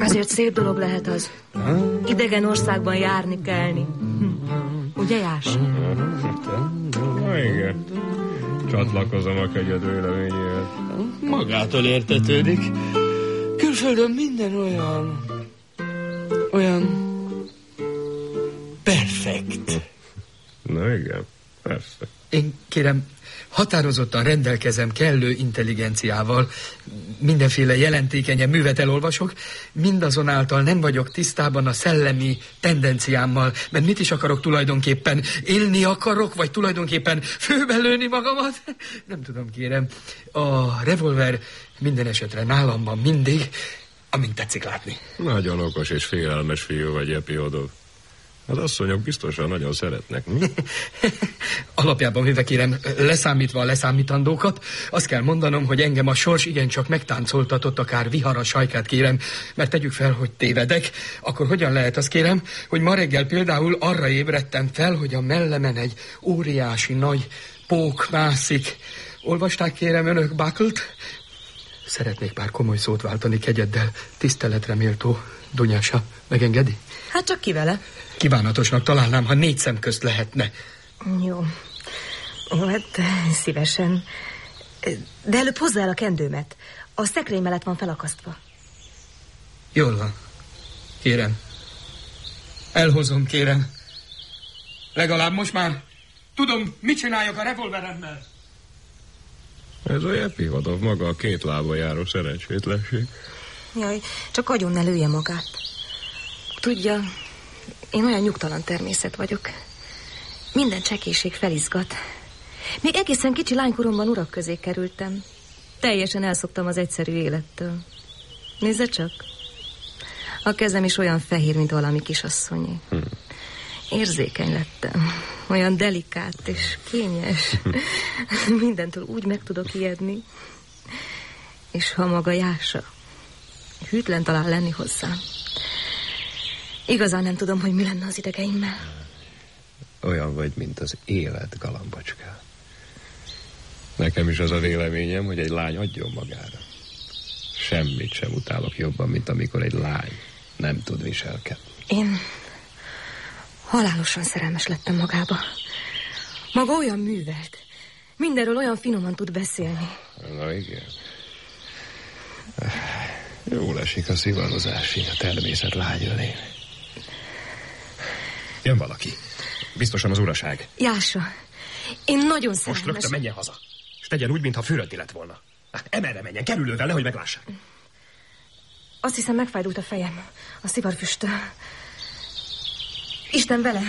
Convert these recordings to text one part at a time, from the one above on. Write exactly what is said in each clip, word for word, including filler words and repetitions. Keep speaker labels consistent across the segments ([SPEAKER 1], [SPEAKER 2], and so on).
[SPEAKER 1] Azért szép dolog lehet az. Idegen országban járni, kelni. Ugye, Jás?
[SPEAKER 2] Na igen. Csatlakozom a kegyed véleményéhez.
[SPEAKER 3] Magától értetődik. Külföldön minden olyan... olyan... perfekt.
[SPEAKER 2] Na igen, persze.
[SPEAKER 4] Én kérem, határozottan rendelkezem kellő intelligenciával, mindenféle jelentékenyen művet elolvasok, mindazonáltal nem vagyok tisztában a szellemi tendenciámmal, mert mit is akarok tulajdonképpen? Élni akarok, vagy tulajdonképpen főbelőni magamat? Nem tudom, kérem. A revolver minden esetre nálam van mindig, amint tetszik látni.
[SPEAKER 2] Nagyon okos és félelmes fiú vagy, Epiodov. Az asszonyok biztosan nagyon szeretnek, mi?
[SPEAKER 4] Alapjában véve, kérem, leszámítva a leszámítandókat, azt kell mondanom, hogy engem a sors igencsak megtáncoltatott, akár vihar a sajkát, kérem, mert tegyük fel, hogy tévedek, akkor hogyan lehet az, kérem, hogy ma reggel például arra ébredtem fel, hogy a mellemen egy óriási nagy pók mászik. Olvasták, kérem, önök Buckle-t? Szeretnék pár komoly szót váltani kegyeddel. Tiszteletre méltó Dunyása, megengedi?
[SPEAKER 1] Hát csak ki vele?
[SPEAKER 4] Kívánatosnak találnám, ha négy szem közt lehetne.
[SPEAKER 1] Jó. Ó, hát szívesen. De előbb hozzá el a kendőmet. A szekrény mellett van felakasztva.
[SPEAKER 4] Jól van. Kérem. Elhozom, kérem. Legalább most már tudom, mit csináljak a revolveremmel.
[SPEAKER 2] Ez a Epiodov maga a két lába járó szerencsétlenség.
[SPEAKER 1] Jaj, csak agyon ne lője magát. Tudja, én olyan nyugtalan természet vagyok. Minden csekéség felizgat. Még egészen kicsi lánykoromban urak közé kerültem. Teljesen elszoktam az egyszerű élettől. Nézze csak. A kezem is olyan fehér, mint valami kisasszonyé. Hmm. Érzékeny lettem. Olyan delikát és kényes. Mindentől úgy meg tudok ijedni. És ha maga Jása hűtlen talál lenni hozzám. Igazán nem tudom, hogy mi lenne az idegeimmel.
[SPEAKER 2] Olyan vagy, mint az élet, galambocska. Nekem is az a véleményem, hogy egy lány adjon magára. Semmit sem utálok jobban, mint amikor egy lány nem tud viselkedni.
[SPEAKER 1] Én halálosan szerelmes lettem magába. Maga olyan művelt. Mindenről olyan finoman tud beszélni.
[SPEAKER 2] Na igen. Jól esik a szivarozás, a természet lágy ölén. Jön valaki. Biztosan az uraság.
[SPEAKER 1] Jása, én nagyon szerelmes.
[SPEAKER 5] Most rögtön menjen haza. És tegyen úgy, mintha fürödni lett volna. Emerre menjen, kerülővel, nehogy meglássák.
[SPEAKER 1] Azt hiszem, megfájdult a fejem a szivarfüsttől. Isten vele.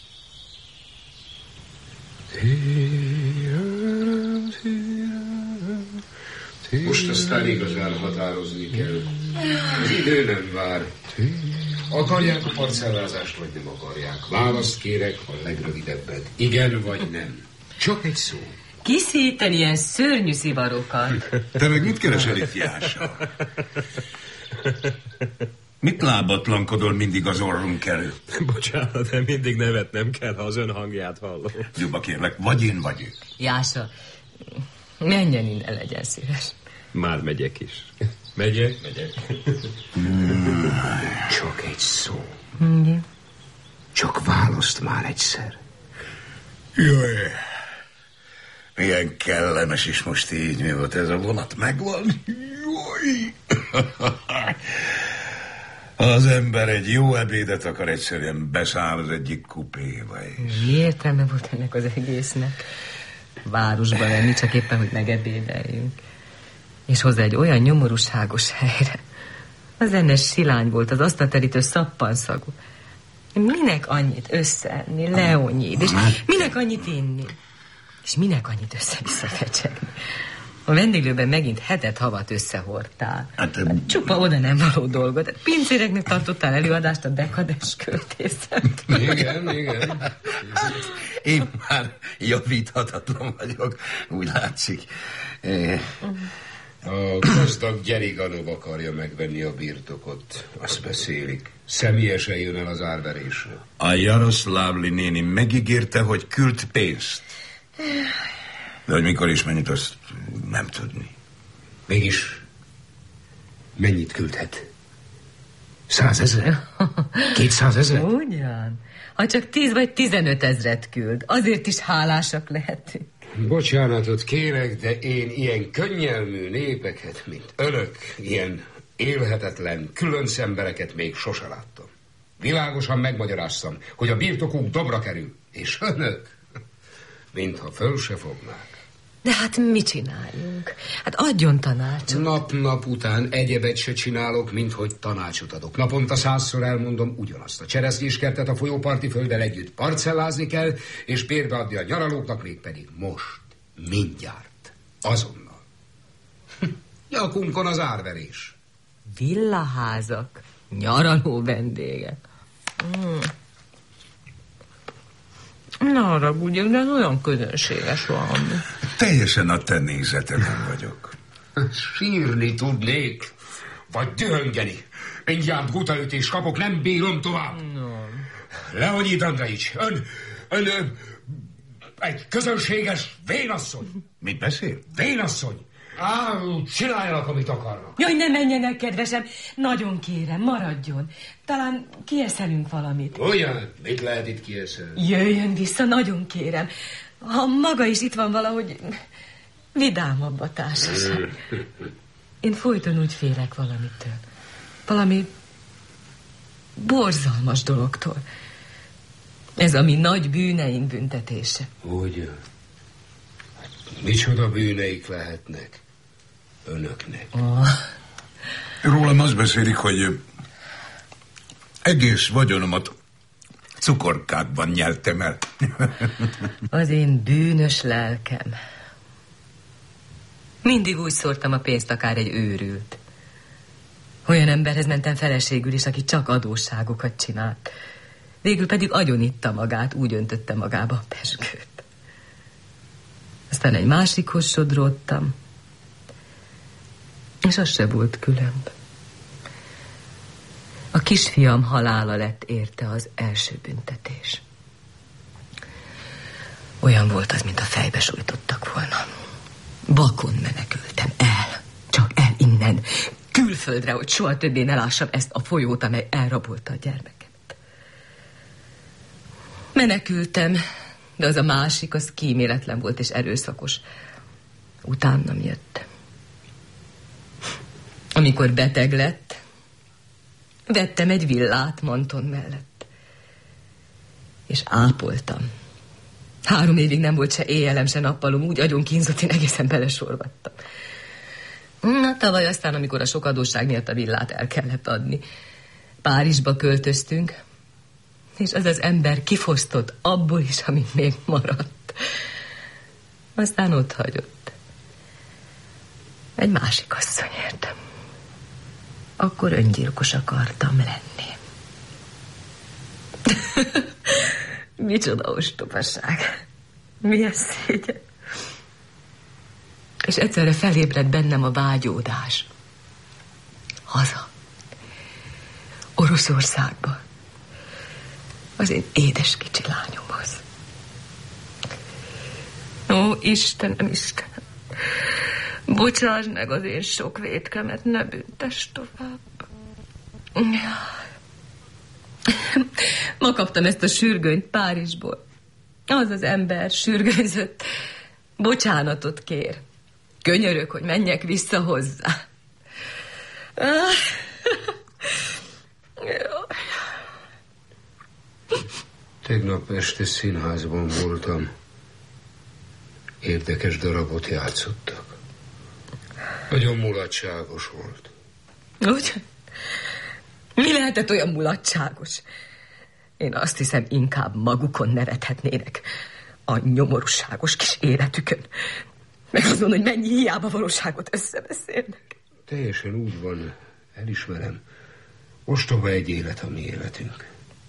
[SPEAKER 6] Most aztán igazán határozni kell. Az idő nem vár. Akarják a parcellázást, vagy nem akarják? Választ kérek, a legrövidebbet. Igen vagy nem. Csak egy szó.
[SPEAKER 7] Kiszíteni ilyen szörnyű szivarokat.
[SPEAKER 8] Te meg mit keresel itt, Jása? Mit lábatlankodol mindig az orrunk előtt?
[SPEAKER 2] Bocsánat, de mindig nevetnem kell, ha az ön hangját hallom.
[SPEAKER 8] Jobba kérlek, vagy én, vagy ő.
[SPEAKER 7] Jása, menjen innen, legyen szíves.
[SPEAKER 2] Már megyek is. Megyek, megyek.
[SPEAKER 6] Hmm, csak egy szó.
[SPEAKER 7] Igen.
[SPEAKER 6] Csak választ már egyszer.
[SPEAKER 8] Jaj, milyen kellemes is most így, mi volt ez a vonat, megvan? Jaj. Az ember egy jó ebédet akar, egyszerűen beszáll az egyik kupéba is.
[SPEAKER 7] Mi értelme volt ennek az egésznek? Városba lenni, csak éppen, hogy megebédeljünk. És hozzá egy olyan nyomorúságos helyre. Az ennes silány volt, az asztalterítő szappanszagú. Minek annyit összeenni, Leonid, és minek annyit inni? És minek annyit össze-vissza fecsegni? A vendéglőben megint hetet havat összehordtál. Hát, hát, csupa oda nem való dolgot. Hát, pincéreknek tartottál előadást a dekadens költészet.
[SPEAKER 6] Igen, igen.
[SPEAKER 8] Én már javíthatatlan vagyok, úgy látszik.
[SPEAKER 6] A gazdag Gyeriganov akarja megvenni a birtokot. Azt beszélik. Személyesen jön el az árverésre.
[SPEAKER 8] A Jaroszlávli néni megígérte, hogy küld pénzt. De hogy mikor is mennyit, azt nem tudni.
[SPEAKER 6] Mégis mennyit küldhet? Százezer? Kétszázezer?
[SPEAKER 7] Ugyan. Ha csak tíz vagy tizenöt ezret küld, azért is hálásak lehetünk.
[SPEAKER 6] Bocsánatot kérek, de én ilyen könnyelmű népeket, mint önök, ilyen élhetetlen, különc embereket még sose láttam. Világosan megmagyaráztam, hogy a birtokuk dobra kerül, és önök, mintha föl se fognák.
[SPEAKER 7] De hát mit csináljunk? Hát adjon tanácsot.
[SPEAKER 6] Nap-nap után egyebet se csinálok, mint hogy tanácsot adok. Naponta százszor elmondom ugyanazt. A cseresznyéskertet a folyóparti földdel együtt parcellázni kell, és bérbe adni a nyaralóknak, mégpedig most, mindjárt, azonnal. Nyakunkon az árverés.
[SPEAKER 7] Villaházak, nyaraló vendégek. Mm. Ne haragudjak, de ez olyan közönséges valami.
[SPEAKER 8] Teljesen a te nézeteden vagyok.
[SPEAKER 6] Sírni tudnék, vagy dühöngeni. Mindjárt gutaütés kapok, nem bírom tovább.
[SPEAKER 7] No.
[SPEAKER 6] Leonyid Andreics, ön, ön, ön egy közönséges vénasszony.
[SPEAKER 8] Mit beszél?
[SPEAKER 6] Vénasszony. Á, csináljanak, amit akarnak.
[SPEAKER 7] Jaj, ne menjenek, kedvesem. Nagyon kérem, maradjon. Talán kieszelünk valamit.
[SPEAKER 6] Olyan, mit lehet itt kieszelni?
[SPEAKER 7] Jöjjön vissza, nagyon kérem. Ha maga is itt van valahogy vidámabb a társaság. Én folyton úgy félek valamitől. Valami borzalmas dologtól. Ez a mi nagy bűneink büntetése.
[SPEAKER 6] Ugyan. Micsoda bűneik lehetnek önöknek?
[SPEAKER 7] Oh.
[SPEAKER 8] Rólam azt beszélik, hogy egész vagyonomat cukorkákban nyeltem el.
[SPEAKER 7] Az én bűnös lelkem. Mindig úgy szórtam a pénzt, akár egy őrült. Olyan emberhez mentem feleségül is, aki csak adósságokat csinált. Végül pedig agyonitta magát, úgy öntötte magába a pezsgőt. Aztán egy másikhoz sodródtam, és az se volt különb. A kisfiam halála lett érte az első büntetés. Olyan volt az, mint a fejbe sújtottak volna. Vakon menekültem el, csak el innen, külföldre, hogy soha többé ne lássam ezt a folyót, amely elrabolta a gyermeket. Menekültem, de az a másik, az kíméletlen volt és erőszakos. Utánam jött. Amikor beteg lett, vettem egy villát Manton mellett. És ápoltam. Három évig nem volt se éjjelem, se nappalom, úgy agyon kínzott, én egészen belesorvadtam. Na, tavaly aztán, amikor a sok adósság miatt a villát el kellett adni, Párizsba költöztünk, és az az ember kifosztott abból is, amit még maradt. Aztán ott hagyott. Egy másik asszonyért. Akkor öngyilkos akartam lenni. Micsoda ostobaság. Milyen szégyen. És egyszerre felébredt bennem a vágyódás. Haza. Oroszországba. Az én édes kicsi lányomhoz. Ó, Istenem, Istenem. Bocsáss meg az én sok vétkemet, ne büntess tovább. Ma kaptam ezt a sürgönyt Párizsból. Az az ember sürgőzött. Bocsánatot kér. Könyörök, hogy menjek vissza hozzá.
[SPEAKER 6] Tegnap este színházban voltam. Érdekes darabot játszottak. Nagyon mulatságos volt.
[SPEAKER 7] Úgy? Mi lehetett olyan mulatságos? Én azt hiszem, inkább magukon nevethetnének a nyomorúságos kis életükön. Meg azon, hogy mennyi hiába valóságot összebeszélnek.
[SPEAKER 6] Teljesen úgy van, elismerem. Ostoba egy élet a mi életünk.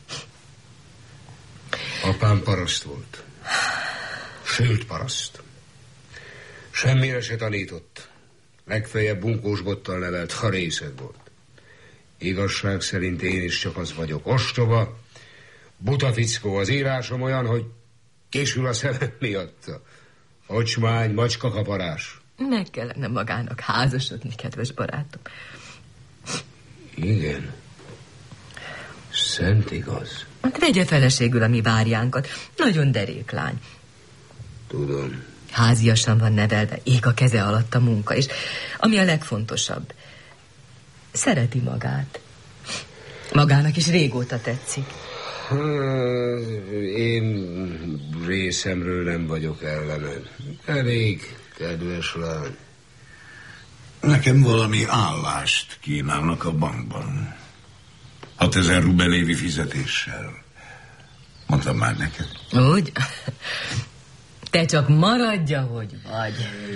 [SPEAKER 6] Apám paraszt volt. Sült paraszt. Semmire se tanított. Legfeljebb bunkós bottal nevelt, ha részeg volt. Igazság szerint én is csak az vagyok. Ostoba, buta fickó. Az írásom olyan, hogy késül a szemem miatta. Ocsmány, macskakaparás.
[SPEAKER 7] Meg kellene magának házasodni, kedves barátom.
[SPEAKER 6] Igen. Szent igaz.
[SPEAKER 7] Hát vegye feleségül a mi bárjánkat. Nagyon derék lány.
[SPEAKER 6] Tudom.
[SPEAKER 7] Háziasan van nevelve, ég a keze alatt a munka, és ami a legfontosabb, szereti magát. Magának is régóta tetszik.
[SPEAKER 6] Én részemről nem vagyok ellened. Elég kedves lány.
[SPEAKER 8] Nekem valami állást kínálnak a bankban. Hatezer rubel évi fizetéssel. Mondtam már neked.
[SPEAKER 7] Úgy? Te csak maradja, hogy vagy.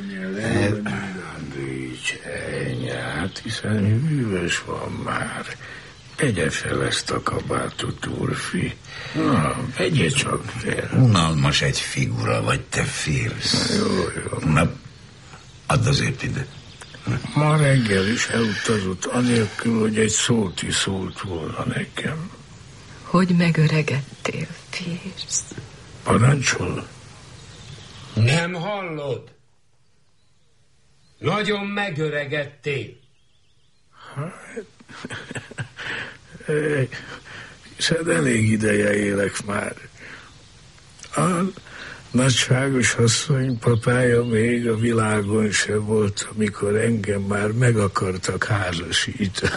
[SPEAKER 6] Nincs ennyi, hát hiszen hűvös van már. Tegye fel ezt a kabátot, úrfi. Na, vegye csak fel.
[SPEAKER 8] Unalmas egy figura, vagy te félsz.
[SPEAKER 6] Jó, jó.
[SPEAKER 8] Na, add azért ide.
[SPEAKER 6] Ma reggel is elutazott, anélkül, hogy egy szót is szólt volna nekem.
[SPEAKER 7] Hogy megöregedtél, Férsz?
[SPEAKER 6] Parancsol? Nem hallod? Nagyon megöregedtél. Hát, hiszen elég ideje élek már. A nagyságos asszony papája még a világon se volt, amikor engem már meg akartak házasítani.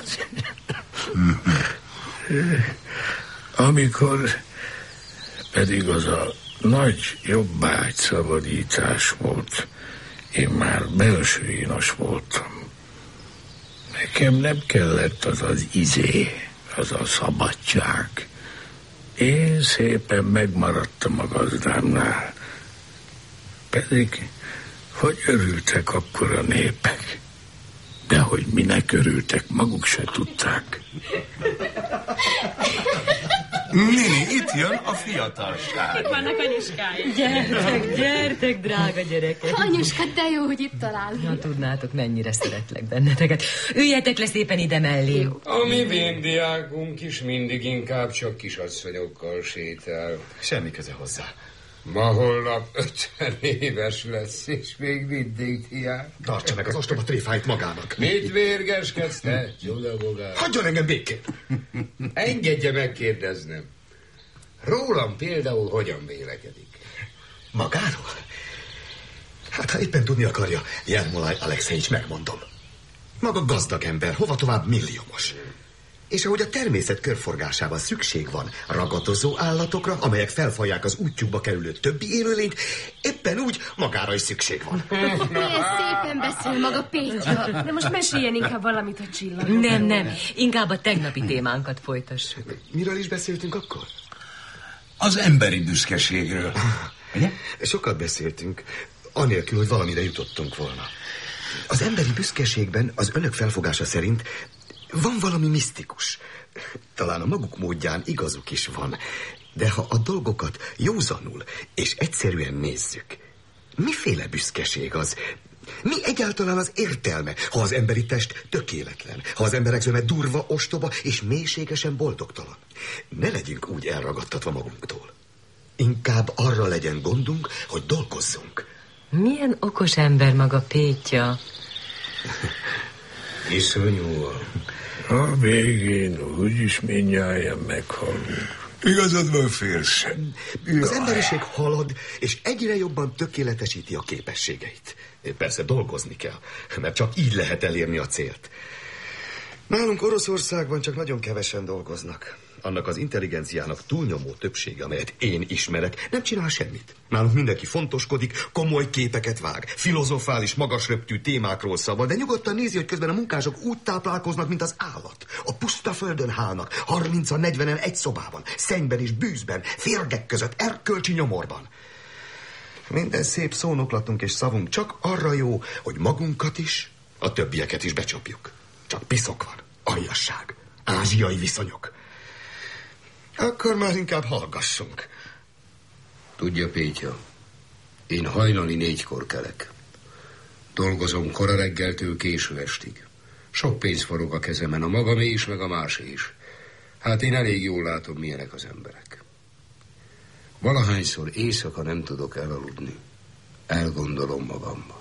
[SPEAKER 6] Amikor pedig az a nagy jobbágyszabadítás volt, én már belső inas voltam. Nekem nem kellett az az izé, az a szabadság. Én szépen megmaradtam a gazdámnál. Pedig, hogy örültek akkor a népek. De hogy minek örültek, maguk se tudták.
[SPEAKER 8] Nini, itt jön a fiatalság.
[SPEAKER 9] Itt vannak anyuskáim.
[SPEAKER 7] Gyertek, gyertek, drága gyerekek.
[SPEAKER 9] Anyuska, de jó, hogy itt találunk.
[SPEAKER 7] Na, tudnátok, mennyire szeretlek benneteket. Üljetek le szépen ide mellé.
[SPEAKER 6] A mi véndiákunk is mindig inkább csak kisasszonyokkal sétál.
[SPEAKER 5] Semmi köze hozzá.
[SPEAKER 6] Ma holnap ötven éves lesz, és még mindig diák.
[SPEAKER 5] Tartsa meg az ostoba tréfáit magának.
[SPEAKER 6] Mit vérgeskedsz te, gyodabogál?
[SPEAKER 5] Hagyjon engem békén.
[SPEAKER 6] Engedje megkérdeznem. Rólam például hogyan vélekedik?
[SPEAKER 5] Magáról? Hát, ha éppen tudni akarja, Jermolaj Alexejics, megmondom. Maga gazdag ember, hova tovább milliómos. És ahogy a természet körforgásában szükség van ragadozó állatokra, amelyek felfalják az útjukba kerülő többi élőlényt, éppen úgy magára is szükség van.
[SPEAKER 9] Milyen szépen beszél maga Pétya. De most meséljen inkább valamit a csillagokról.
[SPEAKER 7] Nem, nem, inkább a tegnapi témánkat folytassuk.
[SPEAKER 5] Miről is beszéltünk akkor?
[SPEAKER 8] Az emberi büszkeségről.
[SPEAKER 5] Sokat beszéltünk, anélkül, hogy valamire jutottunk volna. Az emberi büszkeségben az önök felfogása szerint van valami misztikus. Talán a maguk módján igazuk is van. De ha a dolgokat józanul és egyszerűen nézzük, miféle büszkeség az? Mi egyáltalán az értelme, ha az emberi test tökéletlen, ha az emberek zöme durva, ostoba és mélységesen boldogtalan? Ne legyünk úgy elragadtatva magunktól. Inkább arra legyen gondunk, hogy dolgozzunk.
[SPEAKER 7] Milyen okos ember maga Pétya.
[SPEAKER 6] Iszonyúan. A végén úgyis mindnyájan meghalunk.
[SPEAKER 8] Igazad van, Férsz.
[SPEAKER 5] Az emberiség halad, és egyre jobban tökéletesíti a képességeit. Persze dolgozni kell, mert csak így lehet elérni a célt. Nálunk Oroszországban csak nagyon kevesen dolgoznak. Annak az intelligenciának túlnyomó többsége, amelyet én ismerek, nem csinál semmit. Nálunk mindenki fontoskodik, komoly képeket vág, filozofális, magasröptű témákról szavaz, de nyugodtan nézi, hogy közben a munkások úgy táplálkoznak, mint az állat. A puszta földön hálnak, harmincan, negyvenen egy szobában, szennyben és bűzben, férgek között, erkölcsi nyomorban. Minden szép szónoklatunk és szavunk csak arra jó, hogy magunkat is, a többieket is becsapjuk. Csak piszok van, aljasság, ázsiai viszonyok. Akkor már inkább hallgassunk.
[SPEAKER 6] Tudja, Pétya, én hajnali négykor kelek. Dolgozom kora reggeltől késő estig. Sok pénz forog a kezemen, a magamé is, meg a másé is. Hát én elég jól látom, milyenek az emberek. Valahányszor éjszaka nem tudok elaludni, elgondolom magamban.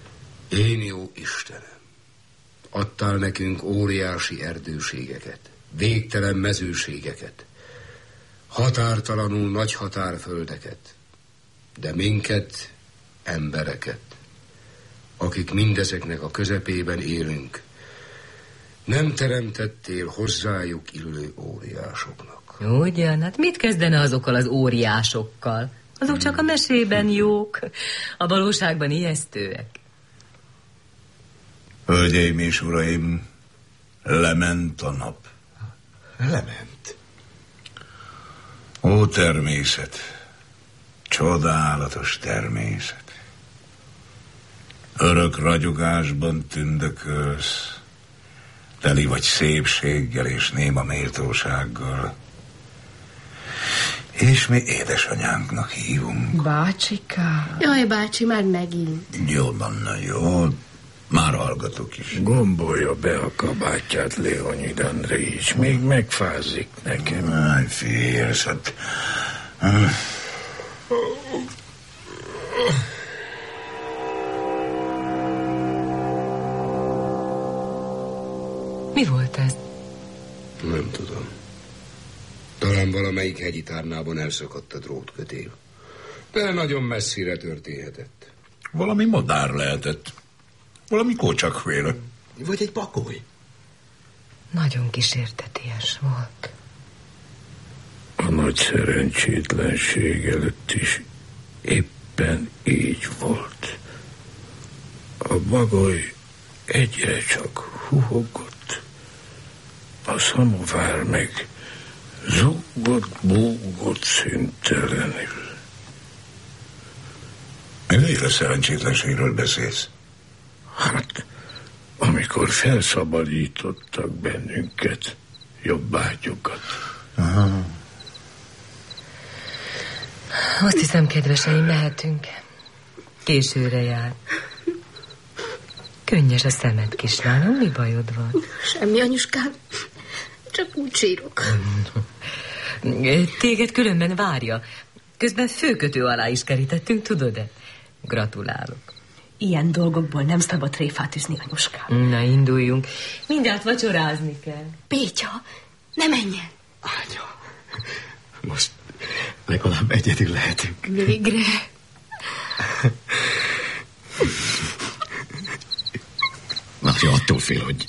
[SPEAKER 6] Én jó Istenem, adtál nekünk óriási erdőségeket, végtelen mezőségeket, határtalanul nagy határföldeket, de minket, embereket, akik mindezeknek a közepében élünk, nem teremtettél hozzájuk illő óriásoknak.
[SPEAKER 7] Ugyan, hát mit kezdene azokkal az óriásokkal? Azok csak a mesében jók, a valóságban ijesztőek.
[SPEAKER 8] Hölgyeim és uraim, lement a nap.
[SPEAKER 5] Lement.
[SPEAKER 8] Ó, természet, csodálatos természet. Örök ragyogásban tündökölsz, teli vagy szépséggel és néma méltósággal. És mi édesanyánknak hívunk.
[SPEAKER 9] Bácsika. Jaj, bácsi, már megint.
[SPEAKER 8] Jó, Anna, jó. Már hallgatok is.
[SPEAKER 10] Gombolja be a kabátját, Leonid Andrejics. Még megfázik nekem.
[SPEAKER 8] Áj, félsz, hát...
[SPEAKER 7] Mi volt ez?
[SPEAKER 6] Nem tudom. Talán valamelyik hegyi tárnában elszakadt a drótkötél. De nagyon messzire történhetett.
[SPEAKER 8] Valami madár lehetett. Valami kócsakféle.
[SPEAKER 5] Vagy egy bagoly.
[SPEAKER 7] Nagyon kísérteties volt.
[SPEAKER 10] A nagy szerencsétlenség előtt is éppen így volt. A bagoly egyre csak huhogott. A szamovár meg zúgott, búgott szüntelenül.
[SPEAKER 8] Mire szerencsétlenségről beszélsz?
[SPEAKER 10] Hát, amikor felszabadítottak bennünket, jobbágyokat.
[SPEAKER 8] Aha.
[SPEAKER 7] Azt hiszem, kedveseim, mehetünk. Későre jár. Könnyes a szemed, kislányom, mi bajod van?
[SPEAKER 9] Semmi, anyuskám. Csak úgy sírok.
[SPEAKER 7] Téged különben várja. Közben főkötő alá is kerítettünk, tudod-e? Gratulálok.
[SPEAKER 9] Ilyen dolgokból nem szabad tréfát üzni, anyuskám.
[SPEAKER 7] Na, induljunk. Mindjárt vacsorázni kell.
[SPEAKER 9] Pétya, ne menjen.
[SPEAKER 5] Ánya, most legalább egyedül lehetünk.
[SPEAKER 9] Végre.
[SPEAKER 5] Mária attól fél, hogy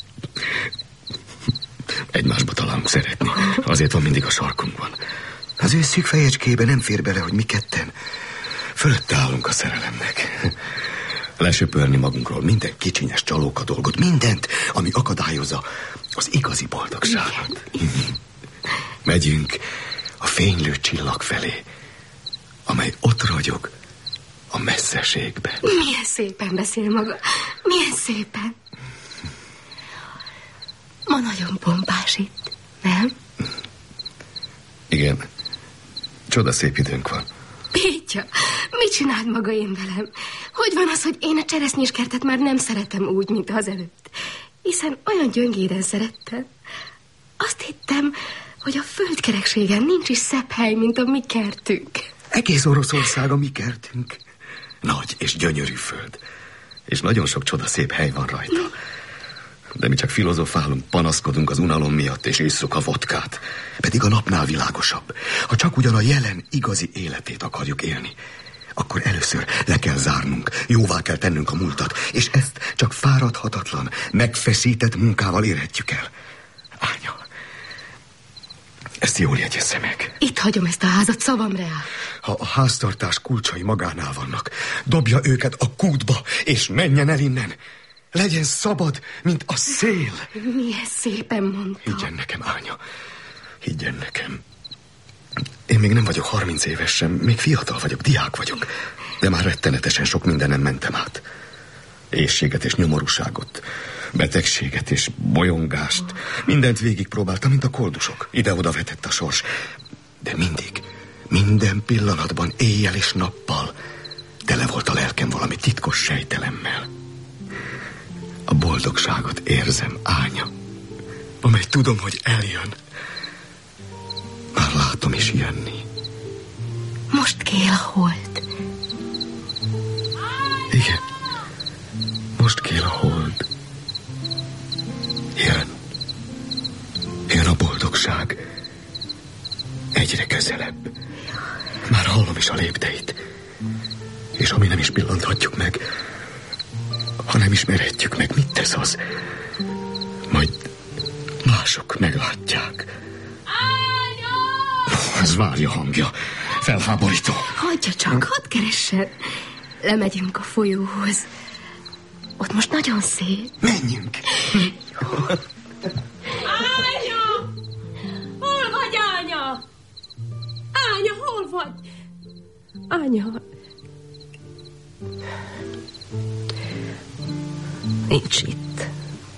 [SPEAKER 5] egymásba találunk szeretni. Azért van mindig a sarkunkban. Az ő szűk fejecskébe nem fér bele, hogy mi ketten fölötte állunk a szerelemnek. Lesöpörni magunkról minden kicsinyes csalóka dolgot, mindent, ami akadályozza az igazi boldogságot. Megyünk a fénylő csillag felé, amely ott ragyog a messzeségben.
[SPEAKER 9] Milyen szépen beszél maga, milyen szépen. Ma nagyon pompás itt, nem?
[SPEAKER 5] Igen, csodaszép időnk van.
[SPEAKER 9] Pétya, mit csinált maga én velem? Hogy van az, hogy én a cseresznyéskertet már nem szeretem úgy, mint az előtt? Hiszen olyan gyöngéden szerettem. Azt hittem, hogy a földkerekségen nincs is szebb hely, mint a mi kertünk.
[SPEAKER 5] Egész Oroszország a mi kertünk. Nagy és gyönyörű föld. És nagyon sok csodaszép hely van rajta. De mi csak filozofálunk, panaszkodunk az unalom miatt, és isszuk a vodkát. Pedig a napnál világosabb. Ha csak ugyan a jelen igazi életét akarjuk élni, akkor először le kell zárnunk, jóvá kell tennünk a múltat, és ezt csak fáradhatatlan, megfeszített munkával érhetjük el. Ánya, ezt jól jegyezze meg.
[SPEAKER 9] Itt hagyom ezt a házat, szavamra áll.
[SPEAKER 5] Ha a háztartás kulcsai magánál vannak, dobja őket a kútba, és menjen el innen. Legyen szabad, mint a szél.
[SPEAKER 9] Milyen szépen mondta.
[SPEAKER 5] Higgyen nekem, Ánya. Higgyen nekem. Én még nem vagyok harminc éves sem, még fiatal vagyok, diák vagyok. De már rettenetesen sok mindenem mentem át. Éhséget és nyomorúságot, betegséget és bolyongást. Mindent végigpróbáltam, mint a koldusok. Ide-oda vetett a sors. De mindig, minden pillanatban, éjjel és nappal tele volt a lelkem valami titkos sejtelemmel. A boldogságot érzem, Ánya, amely tudom, hogy eljön. Már látom is jönni.
[SPEAKER 9] Most kél a hold.
[SPEAKER 5] Igen, most kél a hold. Jön. Jön a boldogság. boldogság egyre közelebb. Már hallom is a lépteit. És ami nem is pillanthatjuk meg, ha nem ismerhetjük meg, mit tesz az, majd mások meglátják.
[SPEAKER 9] Ánya!
[SPEAKER 5] Ez Várja hangja. Felháborító.
[SPEAKER 9] Hagyja csak, hadd keressen. Lemegyünk a folyóhoz. Ott most nagyon szép.
[SPEAKER 5] Menjünk.
[SPEAKER 9] Ánya! Hol vagy, Ánya? Ánya, hol vagy? Ánya...
[SPEAKER 1] Nincs itt.